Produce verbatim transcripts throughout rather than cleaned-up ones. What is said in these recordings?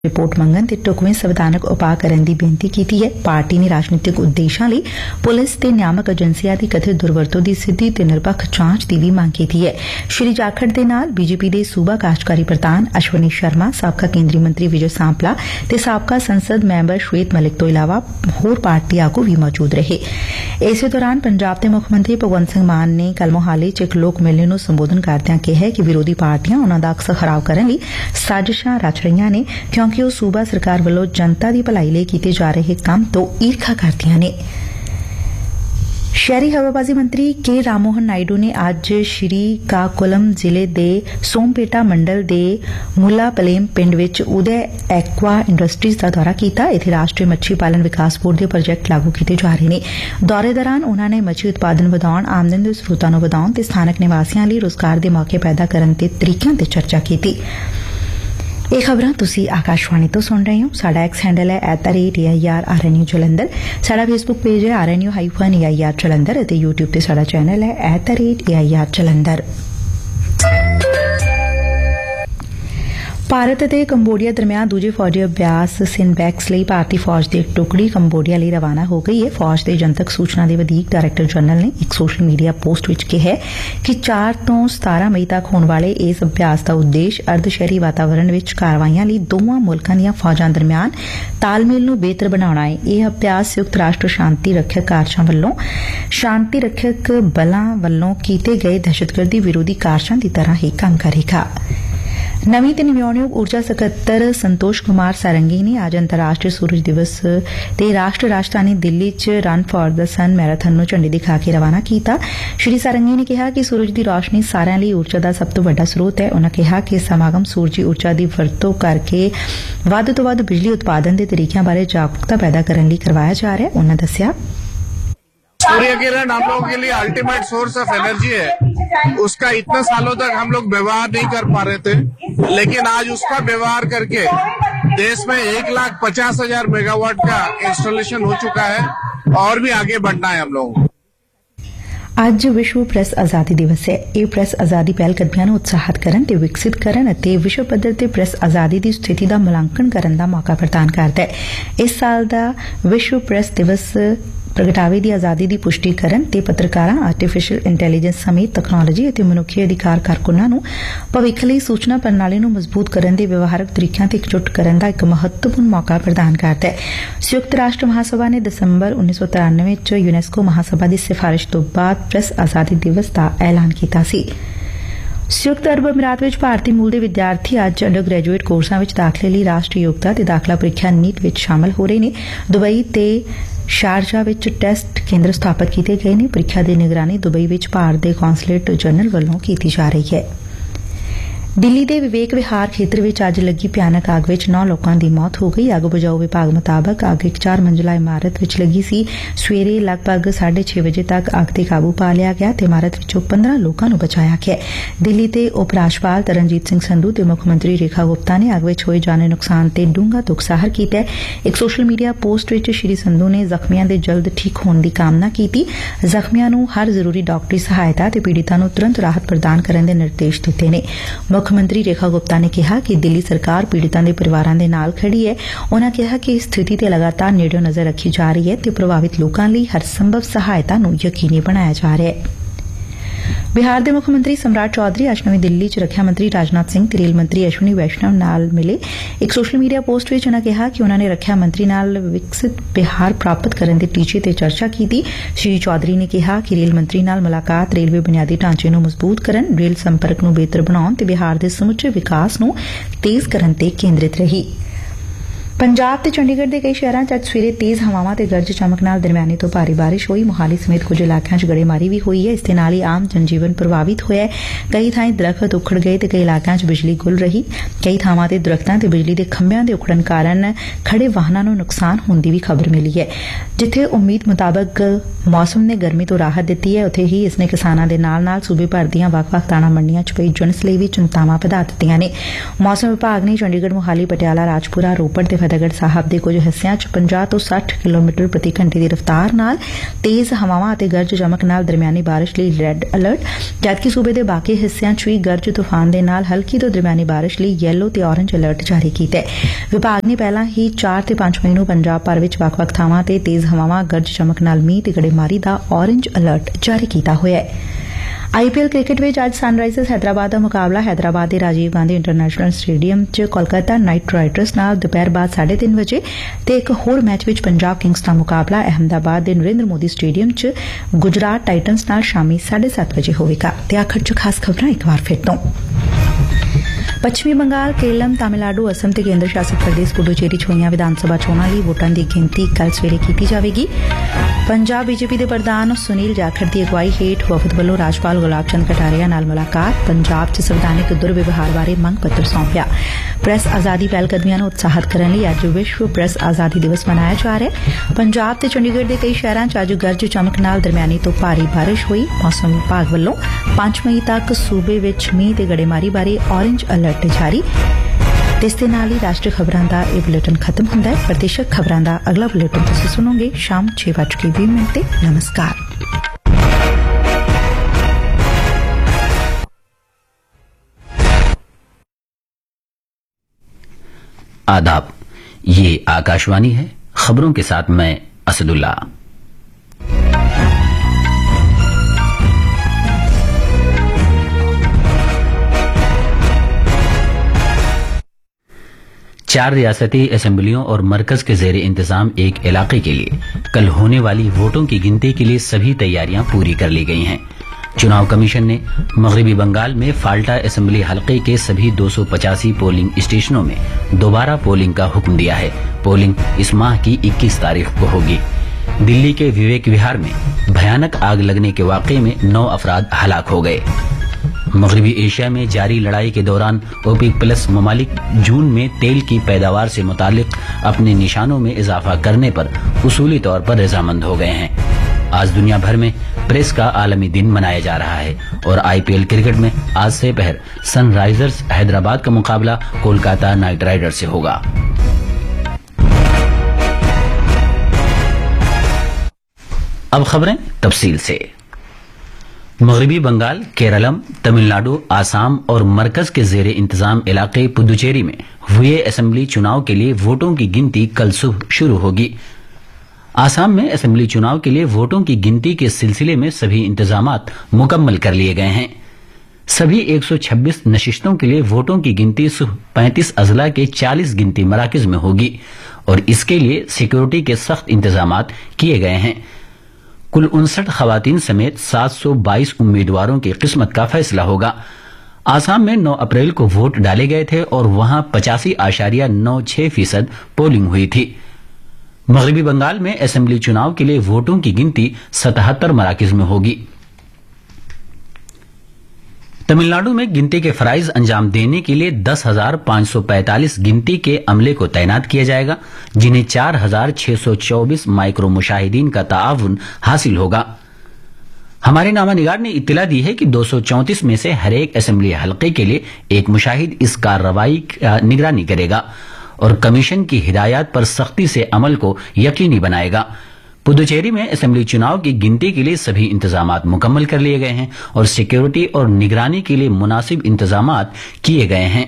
Report ਮੰਗਣ ਤੇ ਢੁਕਵੇਂ ਸੰਵਿਧਾਨਕ ਉਪਾਅ ਕਰਨ ਦੀ ਬੇਨਤੀ ਕੀਤੀ ਹੈ। ਪਾਰਟੀ ਨੇ ਰਾਜਨੀਤਿਕ ਉਦੇਸ਼ਾਂ ਲਈ ਪੁਲਿਸ ਤੇ ਨਿਆਮਕ ਏਜੰਸੀਆਂ ਦੀ ਕਥਿਤ ਦੁਰਵਰਤੋਂ ਦੀ ਸਿੱਧੀ ਤੇ ਨਿਰਪੱਖ ਜਾਂਚ ਦੀ ਵੀ ਮੰਗ ਕੀਤੀ ਹੈ। ਸ਼੍ਰੀ ਜਾਖੜ ਦੇ ਨਾਲ ਬੀਜੇਪੀ ਦੇ ਸੂਬਾ ਕਾਰਜਕਾਰੀ ਪ੍ਰਧਾਨ ਅਸ਼ਵਨੀ ਸ਼ਰਮਾ, ਸਾਬਕਾ ਕੇਂਦਰੀ ਮੰਤਰੀ ਵਿਜੇ ਸਾਂਪਲਾ ਤੇ ਸਾਬਕਾ ਸੰਸਦ ਮੈਂਬਰ ਸ਼ਵੇਤ ਮਲਿਕ ਤੋਂ ਇਲਾਵਾ ਹੋਰ ਪਾਰਟੀ ਆਗੂ ਵੀ ਮੌਜੂਦ ਰਹੇ। ਇਸੇ ਦੌਰਾਨ ਪੰਜਾਬ ਦੇ ਮੁੱਖ ਮੰਤਰੀ ਭਗਵੰਤ ਸਿੰਘ ਮਾਨ ਨੇ ਕੱਲ੍ਹ ਮੋਹਾਲੀ ਚ ਇੱਕ ਲੋਕ ਮੇਲੇ ਨੂੰ ਸੰਬੋਧਨ ਕਰਦਿਆਂ ਕਿਹਾ ਕਿ ਵਿਰੋਧੀ ਪਾਰਟੀਆਂ ਉਨੂਾਂ ਦਾ ਅਕਸ ਖਰਾਬ ਕਰਨ ਲਈ ਸਾਜ਼ਿਸ਼ਾਂ ਰਚ ਰਹੀਆਂ ਨੇ ਕਿਉਂਕਿ ਉਹ ਸੂਬਾ ਸਰਕਾਰ ਵੱਲੋਂ ਜਨਤਾ ਦੀ ਭਲਾਈ ਲਈ ਕੀਤੇ ਜਾ ਰਹੇ ਕੰਮ ਤੋਂ ਈਰਖਾ ਕਰਦੀਆਂ ਨੇ। ਸ਼ਹਿਰੀ ਹਵਾਬਾਜ਼ੀ ਮੰਤਰੀ ਕੇ ਰਾਮਮੋਹਨ ਨਾਇਡੂ ਨੇ ਅੱਜ ਸ਼੍ਰੀ ਕਾਕੁਲਮ ਜ਼ਿਲ੍ਹੇ ਦੇ ਸੋਮਪੇਟਾ ਮੰਡਲ ਦੇ ਮੁਲਾਪਲੇਮ ਪਿੰਡ ਵਿੱਚ ਉਦੈ ਐਕਵਾ ਇੰਡਸਟਰੀਜ਼ ਦਾ ਦੌਰਾ ਕੀਤਾ। ਇੱਥੇ ਰਾਸ਼ਟਰੀ ਮੱਛੀ ਪਾਲਣ ਵਿਕਾਸ ਬੋਰਡ ਦੇ ਪ੍ਰੋਜੈਕਟ ਲਾਗੂ ਕੀਤੇ ਜਾ ਰਹੇ ਨੇ। ਦੌਰੇ ਦੌਰਾਨ ਉਨੂਾਂ ਨੇ ਮੱਛੀ ਉਤਪਾਦਨ ਵਧਾਉਣ, ਆਮਦਨ ਦੇ ਸਰੋਤਾਂ ਨੂੰ ਵਧਾਉਣ ਤੇ ਸਥਾਨਕ ਨਿਵਾਸੀਆਂ ਲਈ ਰੁਜ਼ਗਾਰ ਦੇ ਮੌਕੇ ਪੈਦਾ ਕਰਨ ਦੇ ਤਰੀਕਿਆਂ ਤੇ ਚਰਚਾ ਕੀਤੀ। ਇਹ ਖਬਰਾਂ ਤੁਸੀਂ ਆਕਾਸ਼ਵਾਣੀ ਤੋਂ ਸੁਣ ਰਹੇ ਹੋ। ਸਾਡਾ ਐਕਸ ਹੈਂਡਲ ਹੈ at the rate A I R R N U Jalandhar. ਸਾਡਾ ਫੇਸਬੁੱਕ ਪੇਜ ਹੈ R N U hyphen A I R Jalandhar ਅਤੇ ਯੂਟਿਊਬ ਤੇ ਸਾਡਾ ਚੈਨਲ ਹੈ at the rate A I R Jalandhar. Bharat ਅਤੇ ਕੰਬੋਡੀਆ ਦਰਮਿਆਨ ਦੂਜੇ ਫੌਜੀ ਅਭਿਆਸ ਸਿਨਬੈਕਸ ਲਈ ਭਾਰਤੀ ਫੌਜ ਦੀ ਇੱਕ ਟੁਕੜੀ ਕੰਬੋਡੀਆ ਲਈ ਰਵਾਨਾ ਹੋ ਗਈ ਹੈ। ਫੌਜ ਦੇ ਜਨਤਕ ਸੂਚਨਾ ਦੇ ਵਧੀਕ ਡਾਇਰੈਕਟਰ ਜਨਰਲ ਨੇ ਇੱਕ ਸੋਸ਼ਲ ਮੀਡੀਆ ਪੋਸਟ ਵਿੱਚ ਕਿਹਾ ਕਿ ਚਾਰ ਤੋਂ ਸਤਾਰਾਂ ਮਈ ਤੱਕ ਹੋਣ ਵਾਲੇ ਇਸ ਅਭਿਆਸ ਦਾ ਉਦੇਸ਼ ਅਰਧ ਸ਼ਹਿਰੀ ਵਾਤਾਵਰਣ ਵਿੱਚ ਕਾਰਵਾਈਆਂ ਲਈ ਦੋਵਾਂ ਮੁਲਕਾਂ ਦੀਆਂ ਫੌਜਾਂ ਦਰਮਿਆਨ ਤਾਲਮੇਲ ਨੂੰ ਬਿਹਤਰ ਬਣਾਉਣਾ ਹੈ। ਇਹ ਅਭਿਆਸ ਸੰਯੁਕਤ ਰਾਸ਼ਟਰ ਸ਼ਾਂਤੀ ਰੱਖਿਅਕ ਕਾਰਜਾਂ ਵੱਲੋਂ ਸ਼ਾਂਤੀ ਰੱਖਿਅਕ ਬਲਾਂ ਵੱਲੋਂ ਕੀਤੇ ਗਏ ਦਹਿਸ਼ਤਗਰਦੀ ਵਿਰੋਧੀ ਕਾਰਜਾਂ ਦੀ ਤਰ੍ਹਾਂ ਹੀ ਕੰਮ ਕਰੇਗਾ। ਨਵੀਂ ਤੇ ਨਵਿਆਉਣਯੋਗ ਊਰਜਾ ਸਕੱਤਰ ਸੰਤੋਸ਼ ਕੁਮਾਰ ਸਾਰੰਗੀ ਨੇ ਅੱਜ ਅੰਤਰਰਾਸ਼ਟਰੀ ਸੂਰਜ ਦਿਵਸ ਤੇ ਰਾਸ਼ਟਰ ਰਾਜਧਾਨੀ ਦਿੱਲੀ ਚ run for the son marathon ਨੂੰ ਝੰਡੀ ਦਿਖਾ ਕੇ ਰਵਾਨਾ ਕੀਤਾ। ਸ਼੍ਰੀ ਸਾਰੰਗੀ ਨੇ ਕਿਹਾ ਕਿ ਸੂਰਜ ਦੀ ਰੋਸ਼ਨੀ ਸਾਰਿਆਂ ਲਈ ਊਰਜਾ ਦਾ ਸਭ ਤੋਂ ਵੱਡਾ ਸਰੋਤ ਹੈ। ਉਨੂਾਂ ਕਿਹਾ ਕਿ ਸਮਾਗਮ ਸੂਰਜੀ ਊਰਜਾ ਦੀ ਵਰਤੋਂ ਕਰਕੇ ਵੱਧ ਤੋਂ ਵੱਧ ਬਿਜਲੀ ਉਤਪਾਦਨ ਦੇ ਤਰੀਕਿਆਂ ਬਾਰੇ ਜਾਗਰੂਕਤਾ ਪੈਦਾ ਕਰਨ ਲਈ ਕਰਵਾਇਆ ਜਾ ਰਿਹਾ ਹੈ। ਉਨੂਾਂ ਦੱਸਿਆ सूर्य किरण हम लोगों के लिए अल्टीमेट सोर्स ऑफ एनर्जी है। उसका इतने सालों तक हम लोग व्यवहार नहीं कर पा रहे थे, लेकिन आज उसका व्यवहार करके देश में एक लाख पचास हजार मेगावाट का इंस्टॉलेशन हो चुका है और भी आगे बढ़ना है हम लोगों को। ਅੱਜ ਵਿਸ਼ਵ ਪ੍ਰੈਸ ਆਜ਼ਾਦੀ ਦਿਵਸ ਹੈ। ਇਹ ਪ੍ਰੈਸ ਆਜ਼ਾਦੀ ਪਹਿਲ ਕਦਮੀਆਂ ਨੂੰ ਉਤਸ਼ਾਹਿਤ ਕਰਨ ਤੇ ਵਿਕਸਿਤ ਕਰਨ ਅਤੇ ਵਿਸ਼ਵ ਪੱਧਰ ਤੇ ਪ੍ਰੈਸ ਆਜ਼ਾਦੀ ਦੀ ਸਥਿਤੀ ਦਾ ਮੁਲਾਂਕਣ ਕਰਨ ਦਾ ਮੌਕਾ ਪ੍ਰਦਾਨ ਕਰਦਾ ਹੈ। ਇਸ ਸਾਲ ਦਾ ਵਿਸ਼ਵ ਪ੍ਰੈਸ ਦਿਵਸ ਪ੍ਰਗਟਾਵੇ ਦੀ ਆਜ਼ਾਦੀ ਦੀ ਪੁਸ਼ਟੀ ਕਰਨ ਤੇ ਪੱਤਰਕਾਰਾਂ, ਆਰਟੀਫੀਸ਼ੀਅਲ ਇੰਟੈਲੀਜੈਂਸ ਸਮੇਤ ਤਕਨਾਲੋਜੀ ਅਤੇ ਮਨੁੱਖੀ ਅਧਿਕਾਰ ਕਾਰਕੁਨਾਂ ਨੂੰ ਭਵਿੱਖ ਲਈ ਸੂਚਨਾ ਪ੍ਰਣਾਲੀ ਨੂੰ ਮਜ਼ਬੂਤ ਕਰਨ ਦੇ ਵਿਵਹਾਰਕ ਤਰੀਕਿਆਂ ਤੇ ਇਕਜੁੱਟ ਕਰਨ ਦਾ ਇੱਕ ਮਹੱਤਵਪੂਰਨ ਮੌਕਾ ਪ੍ਰਦਾਨ ਕਰਦਾ ਹੈ। ਸੰਯੁਕਤ ਰਾਸ਼ਟਰ ਮਹਾਸਭਾ ਨੇ ਦਸੰਬਰ ਉੱਨੀ ਸੌ ਤਰਾਨਵੇਂ ਚ ਯੂਨੈਸਕੋ ਮਹਾਸਭਾ ਦੀ ਸਿਫਾਰਿਸ਼ ਤੋਂ ਬਾਅਦ ਪ੍ਰੈਸ ਆਜ਼ਾਦੀ ਦਿਵਸ ਦਾ ਐਲਾਨ ਕੀਤਾ ਸੀ। ਸੰਯੁਕਤ ਅਰਬ ਅਮੀਰਾਤ ਵਿੱਚ ਭਾਰਤੀ ਮੂਲ ਦੇ ਵਿਦਿਆਰਥੀ ਅੱਜ ਅੰਡਰ ਗ੍ਰੈਜੂਏਟ ਕੋਰਸਾਂ ਵਿੱਚ ਦਾਖਲੇ ਲਈ ਰਾਸ਼ਟਰੀ ਯੋਗਤਾ ਤੇ ਦਾਖਲਾ ਪ੍ਰੀਖਿਆ ਨੀਟ ਵਿੱਚ ਸ਼ਾਮਲ ਹੋ ਰਹੇ ਨੇ। ਦੁਬਈ ਤੇ ਸ਼ਾਰਜਾ ਵਿੱਚ ਟੈਸਟ ਕੇਂਦਰ ਸਥਾਪਿਤ ਕੀਤੇ ਗਏ ਨੇ। ਪ੍ਰੀਖਿਆ ਦੀ ਨਿਗਰਾਨੀ ਦੁਬਈ ਵਿੱਚ ਭਾਰਤ ਦੇ ਕੌਂਸਲੇਟ ਜਨਰਲ ਵੱਲੋਂ ਕੀਤੀ ਜਾ ਰਹੀ ਹੈ। ਦਿੱਲੀ ਦੇ ਵਿਵੇਕ ਵਿਹਾਰ ਖੇਤਰ ਵਿੱਚ ਅੱਜ ਲੱਗੀ ਭਿਆਨਕ ਅੱਗ ਵਿੱਚ ਨੌ ਲੋਕਾਂ ਦੀ ਮੌਤ ਹੋ ਗਈ। ਅੱਗ ਬੁਝਾਊ ਵਿਭਾਗ ਮੁਤਾਬਕ ਅੱਗ ਇੱਕ ਚਾਰ ਮੰਜ਼ਿਲਾ ਇਮਾਰਤ ਵਿੱਚ ਲੱਗੀ ਸੀ। ਸਵੇਰੇ ਲਗਭਗ ਸਾਢੇ ਛੇ ਵਜੇ ਤੱਕ ਅੱਗ ਤੇ ਕਾਬੂ ਪਾ ਲਿਆ ਗਿਆ ਤੇ ਇਮਾਰਤ ਵਿੱਚੋਂ ਪੰਦਰਾਂ ਲੋਕਾਂ ਨੂੰ ਬਚਾਇਆ ਗਿਆ। ਦਿੱਲੀ ਦੇ ਉਪ ਰਾਜਪਾਲ ਤਰਨਜੀਤ ਸਿੰਘ ਸੰਧੂ ਤੇ ਮੁੱਖ ਮੰਤਰੀ ਰੇਖਾ ਗੁਪਤਾ ਨੇ ਅੱਗ ਵਿੱਚ ਹੋਏ ਜਾਨੀ ਨੁਕਸਾਨ ਤੇ ਡੂੰਘਾ ਦੁੱਖ ਜ਼ਾਹਰ ਕੀਤਾ। ਇੱਕ ਸੋਸ਼ਲ ਮੀਡੀਆ ਪੋਸਟ ਵਿੱਚ ਸ਼੍ਰੀ ਸੰਧੂ ਨੇ ਜ਼ਖਮੀਆਂ ਦੇ ਜਲਦ ਠੀਕ ਹੋਣ ਦੀ ਕਾਮਨਾ ਕੀਤੀ। ਜ਼ਖਮੀਆਂ ਨੂੰ ਹਰ ਜ਼ਰੂਰੀ ਡਾਕਟਰੀ ਸਹਾਇਤਾ ਤੇ ਪੀੜਤਾਂ ਨੂੰ ਤੁਰੰਤ ਰਾਹਤ ਪ੍ਰਦਾਨ ਕਰਨ ਦੇ ਨਿਰਦੇਸ਼ ਦਿੱਤੇ ਨੇ। ਮੁੱਖ ਮੰਤਰੀ ਰੇਖਾ ਗੁਪਤਾ ਨੇ ਕਿਹਾ ਕਿ ਦਿੱਲੀ ਸਰਕਾਰ ਪੀੜਤਾਂ ਦੇ ਪਰਿਵਾਰਾਂ ਦੇ ਨਾਲ ਖੜੀ ਹੈ। ਉਨੂਾਂ ਕਿਹਾ ਕਿ ਇਸ ਸਥਿਤੀ ਤੇ ਲਗਾਤਾਰ ਨੇੜਿਓਂ ਨਜ਼ਰ ਰੱਖੀ ਜਾ ਰਹੀ ਹੈ ਤੇ ਪ੍ਰਭਾਵਿਤ ਲੋਕਾਂ ਲਈ ਹਰ ਸੰਭਵ ਸਹਾਇਤਾ ਨੂੰ ਯਕੀਨੀ ਬਣਾਇਆ ਜਾ ਰਿਹਾ ਹੈ। ਬਿਹਾਰ ਦੇ ਮੁੱਖ ਮੰਤਰੀ ਸਮਰਾਟ ਚੌਧਰੀ ਅੱਜ ਨਵੀਂ ਦਿੱਲੀ ਚ ਰੱਖਿਆ ਮੰਤਰੀ ਰਾਜਨਾਥ ਸਿੰਘ ਤੇ ਰੇਲ ਮੰਤਰੀ ਅਸ਼ਵਨੀ ਵੈਸ਼ਨਵ ਨਾਲ ਮਿਲੇ। ਇੱਕ ਸੋਸ਼ਲ ਮੀਡੀਆ ਪੋਸਟ ਵਿੱਚ ਉਨੂਾਂ ਕਿਹਾ ਕਿ ਉਨੂਾਂ ਨੇ ਰੱਖਿਆ ਮੰਤਰੀ ਨਾਲ ਵਿਕਸਿਤ ਬਿਹਾਰ ਪ੍ਰਾਪਤ ਕਰਨ ਦੇ ਟੀਚੇ ਤੇ ਚਰਚਾ ਕੀਤੀ। ਸ਼੍ਰੀ ਚੌਧਰੀ ਨੇ ਕਿਹਾ ਕਿ ਰੇਲ ਮੰਤਰੀ ਨਾਲ ਮੁਲਾਕਾਤ ਰੇਲਵੇ ਬੁਨਿਆਦੀ ਢਾਂਚੇ ਨੂੰ ਮਜ਼ਬੂਤ ਕਰਨ, ਰੇਲ ਸੰਪਰਕ ਨੂੰ ਬਿਹਤਰ ਬਣਾਉਣ ਤੇ ਬਿਹਾਰ ਦੇ ਸਮੁੱਚੇ ਵਿਕਾਸ ਨੂੰ ਤੇਜ਼ ਕਰਨ ਤੇ ਕੇਂਦਰਿਤ ਰਹੀ। ਪੰਜਾਬ ਤੇ ਚੰਡੀਗੜ੍ਹ ਦੇ ਕਈ ਸ਼ਹਿਰਾਂ ਚ ਅੱਜ ਸਵੇਰੇ ਤੇਜ਼ ਹਵਾਵਾਂ ਤੇ ਗਰਜ ਚਮਕ ਨਾਲ ਦਰਮਿਆਨੀ ਤੋਂ ਭਾਰੀ ਬਾਰਿਸ਼ ਹੋਈ। ਮੋਹਾਲੀ ਸਮੇਤ ਕੁਝ ਇਲਾਕਿਆਂ ਚ ਗੜੇਮਾਰੀ ਵੀ ਹੋਈ ਹੈ। ਇਸ ਦੇ ਨਾਲ ਹੀ ਆਮ ਜਨਜੀਵਨ ਪ੍ਰਭਾਵਿਤ ਹੋਇਆ। ਕਈ ਥਾਈਂ ਦਰੱਖਤ ਉਖੜ ਗਏ ਤੇ ਕਈ ਇਲਾਕਿਆਂ ਚ ਬਿਜਲੀ ਗੁੱਲ ਰਹੀ। ਕਈ ਥਾਵਾਂ ਤੇ ਦਰੱਖਤਾਂ ਤੇ ਬਿਜਲੀ ਦੇ ਖੰਭਿਆਂ ਦੇ ਉਖੜਨ ਕਾਰਨ ਖੜੇ ਵਾਹਨਾਂ ਨੂੰ ਨੁਕਸਾਨ ਹੋਣ ਦੀ ਵੀ ਖਬਰ ਮਿਲੀ ਹੈ। ਜਿੱਥੇ ਉਮੀਦ ਮੁਤਾਬਕ ਮੌਸਮ ਨੇ ਗਰਮੀ ਤੋਂ ਰਾਹਤ ਦਿੱਤੀ ਹੈ, ਉੱਥੇ ਹੀ ਇਸ ਨੇ ਕਿਸਾਨਾਂ ਦੇ ਨਾਲ ਨਾਲ ਸੂਬੇ ਭਰ ਦੀਆਂ ਵੱਖ-ਵੱਖ ਦਾਣਾ ਮੰਡੀਆਂ ਚ ਪਈ ਜੁਨਸ ਲਈ ਵੀ ਚਿੰਤਾਵਾਂ ਵਧਾ ਦਿੱਤੀਆਂ ਨੇ। ਮੌਸਮ ਵਿਭਾਗ ਨੇ ਚੰਡੀਗੜ੍ਹ, ਮੋਹਾਲੀ, ਪਟਿਆਲਾ, ਰਾਜਪੁਰਾ, ਰੋਪੜ ਤੇ ਫਤਿਹਗੜ੍ਹ ਸਾਹਿਬ ਦੇ ਕੁਝ ਹਿੱਸਿਆਂ 'ਚ ਪੰਜਾਹ ਤੋਂ ਸੱਠ ਕਿਲੋਮੀਟਰ ਪ੍ਰਤੀ ਘੰਟੇ ਦੀ ਰਫ਼ਤਾਰ ਨਾਲ ਤੇਜ਼ ਹਵਾਵਾਂ ਅਤੇ ਗਰਜ ਚਮਕ ਨਾਲ ਦਰਮਿਆਨੀ ਬਾਰਿਸ਼ ਲਈ ਰੈੱਡ ਅਲਰਟ, ਜਦਕਿ ਸੂਬੇ ਦੇ ਬਾਕੀ ਹਿੱਸਿਆਂ 'ਚ ਵੀ ਗਰਜ ਤੂਫਾਨ ਦੇ ਨਾਲ ਹਲਕੀ ਤੋਂ ਦਰਮਿਆਨੀ ਬਾਰਿਸ਼ ਲਈ ਯੈਲੋ ਤੇ ਔਰੇਂਜ ਅਲਰਟ ਜਾਰੀ ਕੀਤਾ ਹੈ। ਵਿਭਾਗ ਨੇ ਪਹਿਲਾਂ ਹੀ ਚਾਰ ਤੇ ਪੰਜ ਮਈ ਨੂੰ ਪੰਜਾਬ ਭਰ ਵਿੱਚ ਵੱਖ-ਵੱਖ ਥਾਵਾਂ ਤੇ ਤੇਜ਼ ਹਵਾਵਾਂ, ਗਰਜ ਚਮਕ ਨਾਲ ਮੀਂਹ ਤੇ ਗੜੇਮਾਰੀ ਦਾ ਔਰੇਂਜ ਅਲਰਟ ਜਾਰੀ ਕੀਤਾ ਹੋਇਆ ਹੈ। ਆਈਪੀਐਲ ਕ੍ਰਿਕਟ ਵਿੱਚ ਅੱਜ ਸਨਰਾਈਜ਼ਰਸ ਹੈਦਰਾਬਾਦ ਦਾ ਮੁਕਾਬਲਾ ਹੈਦਰਾਬਾਦ ਦੇ ਰਾਜੀਵ ਗਾਂਧੀ ਇੰਟਰਨੈਸ਼ਨਲ ਸਟੇਡੀਅਮ 'ਚ ਕੋਲਕਾਤਾ ਨਾਈਟ ਰਾਈਡਰਸ ਨਾਲ ਦੁਪਹਿਰ ਬਾਅਦ ਸਾਢੇ ਤਿੰਨ ਵਜੇ ਤੇ ਇੱਕ ਹੋਰ ਮੈਚ ਵਿੱਚ ਪੰਜਾਬ ਕਿੰਗਸ ਦਾ ਮੁਕਾਬਲਾ ਅਹਿਮਦਾਬਾਦ ਦੇ ਨਰਿੰਦਰ ਮੋਦੀ ਸਟੇਡੀਅਮ 'ਚ ਗੁਜਰਾਤ ਟਾਈਟਨਸ ਨਾਲ ਸ਼ਾਮੀ ਸਾਢੇ ਸੱਤ ਵਜੇ ਹੋਵੇਗਾ। ਤੇ ਆਖਰ 'ਚ ਖਾਸ ਖਬਰਾਂ ਇੱਕ ਵਾਰ ਫਿਰ ਤੋਂ। ਪੱਛਮੀ ਬੰਗਾਲ, ਕੇਰਲਮ, ਤਾਮਿਲਨਾਡੂ, ਅਸਮ ਤੇ ਕੇਂਦਰ ਸ਼ਾਸਿਤ ਪ੍ਰਦੇਸ਼ ਪੁਡੂਚੇਰੀ 'ਚ ਹੋਈਆਂ ਵਿਧਾਨ ਸਭਾ ਚੋਣਾਂ ਲਈ ਵੋਟਾਂ ਦੀ ਗਿਣਤੀ ਕੱਲ ਸਵੇਰੇ ਕੀਤੀ ਜਾਵੇਗੀ। ਪੰਜਾਬ ਬੀਜੇਪੀ ਦੇ ਪ੍ਰਧਾਨ ਸੁਨੀਲ ਜਾਖੜ ਦੀ ਅਗਵਾਈ ਹੇਠ ਵਫਦ ਵੱਲੋਂ ਰਾਜਪਾਲ ਗੁਲਾਬ ਚੰਦ ਕਟਾਰੀਆ ਨਾਲ ਮੁਲਾਕਾਤ, ਪੰਜਾਬ 'ਚ ਸੰਵਿਧਾਨਿਕ ਦੁਰਵਿਵਹਾਰ ਬਾਰੇ ਮੰਗ ਪੱਤਰ ਸੌਂਪਿਆ। ਪ੍ਰੈਸ ਆਜ਼ਾਦੀ ਪਹਿਲਕਦਮੀਆਂ ਨੂੰ ਉਤਸ਼ਾਹਿਤ ਕਰਨ ਲਈ ਅੱਜ ਵਿਸ਼ਵ ਪ੍ਰੈਸ ਆਜ਼ਾਦੀ ਦਿਵਸ ਮਨਾਇਆ ਜਾ ਰਿਹਾ ਹੈ। ਪੰਜਾਬ ਤੇ ਚੰਡੀਗੜ੍ਹ ਦੇ ਕਈ ਸ਼ਹਿਰਾਂ 'ਚ ਅੱਜ ਗਰਜ ਚਮਕ ਨਾਲ ਦਰਮਿਆਨੀ ਤੋਂ ਭਾਰੀ ਬਾਰਿਸ਼ ਹੋਈ। ਮੌਸਮ ਵਿਭਾਗ ਵੱਲੋਂ ਪੰਜ ਮਈ ਤੱਕ ਸੂਬੇ ਵਿੱਚ ਮੀਂਹ ਤੇ ਗੜੇਮਾਰੀ ਬਾਰੇ ਔਰੇਂਜ ਅਲਰਟ ਜਾਰੀ। ਇਸ ਦੇ ਨਾਲ ਹੀ ਰਾਸ਼ਟਰੀ ਖਬਰਾਂ ਦਾ ਇਹ ਬੁਲੇਟਿਨ ਖਤਮ ਹੁੰਦਾ ਹੈ। ਪ੍ਰਦੇਸ਼ਕ ਖਬਰਾਂ ਦਾ ਅਗਲਾ ਬੁਲੇਟਿਨ ਤੁਸੀਂ ਸੁਣੋਗੇ ਸ਼ਾਮ ਛੇ ਵੱਜ ਕੇ ਵੀਹ ਮਿੰਟ ਤੇ। ਨਮਸਕਾਰ। आदाब, ये आकाशवाणी है। खबरों के साथ मैं असदुल्ला। चार रियासती असेंबलियों और मरकज के जेर इंतजाम एक इलाके के लिए कल होने वाली वोटों की गिनती के लिए सभी तैयारियां पूरी कर ली गई हैं। चुनाव कमीशन ने मगरबी बंगाल में फाल्टा असेंबली हलके के सभी दो सौ पचासी पोलिंग स्टेशनों में दोबारा पोलिंग का हुक्म दिया है। पोलिंग इस माह की इक्कीस तारीख को होगी। दिल्ली के विवेक विहार में भयानक आग लगने के वाकये में नौ अफराद हलाक हो गए। मगरबी एशिया में जारी लड़ाई के दौरान ओपेक प्लस ममालिक जून में तेल की पैदावार से मुतालिक अपने निशानों में इजाफा करने पर उसूली तौर पर रजामंद हो गए हैं। आज दुनिया भर में प्रेस का आलमी दिन मनाया जा रहा है और आईपीएल क्रिकेट में आज से पहर सनराइजर्स हैदराबाद का मुकाबला कोलकाता नाइट राइडर्स से होगा। अब खबरें तफसील से। मगरबी बंगाल, केरलम, तमिलनाडु, आसाम और मरकज के जेर इंतजाम इलाके पुदुचेरी में हुए असेंबली चुनाव के लिए वोटों की गिनती कल सुबह शुरू होगी। आसाम में असेंबली चुनाव के लिए वोटों की गिनती के सिलसिले में सभी इंतजामात मुकम्मल कर लिए गए हैं। सभी एक सौ छब्बीस नशिस्तों के लिए वोटों की गिनती सुबह पैंतीस अजला के चालीस गिनती मराकज में होगी और इसके लिए सिक्योरिटी के सख्त इंतजामात किए गए हैं। कुल उनसठ खवातीन समेत सात सौ बाईस उम्मीदवारों की किस्मत का फैसला होगा। आसाम में नौ अप्रैल को वोट डाले गए थे और वहां पचासी आशारिया नौ छह फीसद पोलिंग हुई थी। मगरबी बंगाल में असेंबली चुनाव के लिए वोटों की गिनती सतहत्तर मराकज में होगी। तमिलनाडु में गिनती के फराइज अंजाम देने के लिए दस हजार पांच सौ पैंतालीस गिनती के अमले को तैनात किया जाएगा, जिन्हें चार हजार छह सौ चौबीस माइक्रो मुशाहिदीन का ताआवुन हासिल होगा। हमारे नामानिगार ने इत्तला दी है कि दो सौ चौंतीस में से हर एक असेंबली हलके के लिए एक मुशाहिद इस कार्रवाई की निगरानी करेगा और कमीशन की हिदायत पर सख्ती से अमल को यकीनी बनाएगा। पुदुचेरी में असेंबली चुनाव की गिनती के लिए सभी इंतजामात मुकम्मल कर लिए गए हैं और सिक्योरिटी और निगरानी के लिए मुनासिब इंतजामात किए गए हैं।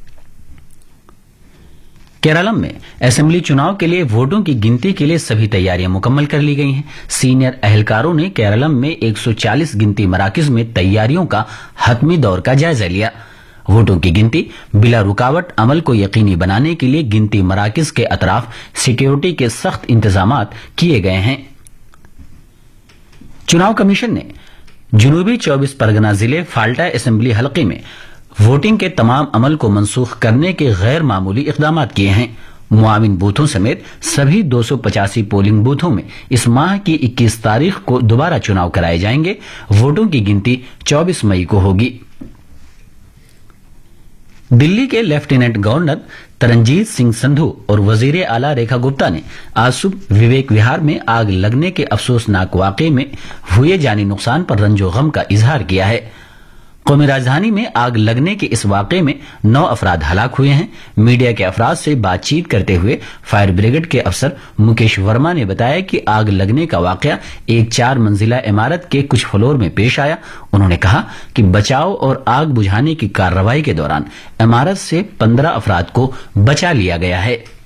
केरलम में असेंबली चुनाव के लिए वोटों की गिनती के लिए सभी तैयारियां मुकम्मल कर ली गई हैं। सीनियर अहलकारों ने केरलम में एक सौ चालीस गिनती मराकज में तैयारियों का हतमी दौर का जायजा लिया। वोटों की गिनती बिला रुकावट अमल को यकीनी बनाने के लिए गिनती मराकज के अतराफ सिक्योरिटी के सख्त इंतजामात किए गए हैं। चुनाव कमीशन ने जुनूबी चौबीस परगना जिले फाल्टा असेंबली हलके में वोटिंग के तमाम अमल को मनसूख करने के गैर मामूली इकदाम किए हैं। मुआविन बूथों समेत सभी दो सौ पचासी पोलिंग बूथों में इस माह की इक्कीस तारीख को दोबारा चुनाव कराए जाएंगे। वोटों की गिनती चौबीस मई को होगी। दिल्ली के लेफ्टिनेंट गवर्नर तरनजीत सिंह संधू और वजीर आला रेखा गुप्ता ने आज सुबह विवेक विहार में आग लगने के अफसोसनाक वाकये में हुए जानी नुकसान पर रंजो गम का इजहार किया है। قومی راجدھانی میں آگ لگنے کے اس واقعے میں نو افراد ہلاک ہوئے ہیں. میڈیا کے افراد سے بات چیت کرتے ہوئے فائر بریگیڈ کے افسر مکیش ورما نے بتایا کہ آگ لگنے کا واقعہ ایک چار منزلہ عمارت کے کچھ فلور میں پیش آیا. انہوں نے کہا کہ بچاؤ اور آگ بجھانے کی کارروائی کے دوران عمارت سے پندرہ افراد کو بچا لیا گیا ہے.